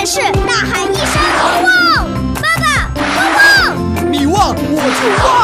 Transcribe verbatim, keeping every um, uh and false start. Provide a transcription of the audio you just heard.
是大喊一声“汪汪”，爸爸，汪汪！ 你汪我就汪。